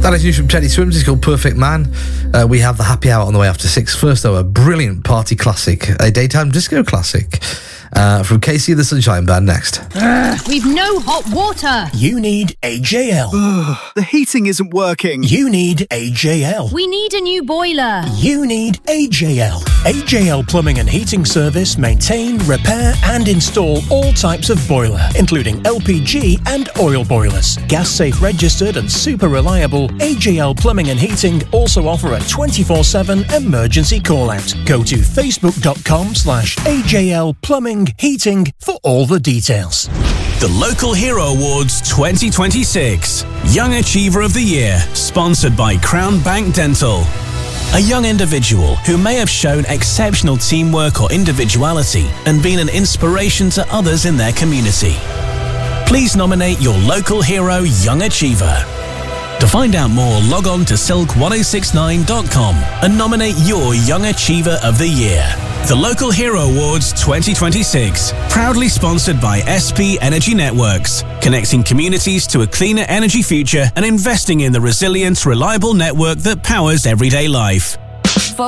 That is news from Teddy Swims. It's called Perfect Man. We have the happy hour on the way after 6. First, though, a brilliant party classic, a daytime disco classic from Casey the Sunshine Band next. We've no hot water. You need AJL. The heating isn't working. You need AJL. We need a new boiler. You need AJL. AJL Plumbing and Heating Service maintain, repair and install all types of boiler, including LPG and oil boilers. Gas safe registered and super reliable, AJL Plumbing and Heating also offer a 24/7 emergency call out. Go to facebook.com/AJL Plumbing Heating for all the details. The Local Hero Awards 2026. Young Achiever of the Year, sponsored by Crown Bank Dental. A young individual who may have shown exceptional teamwork or individuality and been an inspiration to others in their community. Please nominate your local hero Young Achiever. To find out more, log on to silk1069.com and nominate your Young Achiever of the Year. The Local Hero Awards 2026, proudly sponsored by SP Energy Networks, connecting communities to a cleaner energy future and investing in the resilient, reliable network that powers everyday life.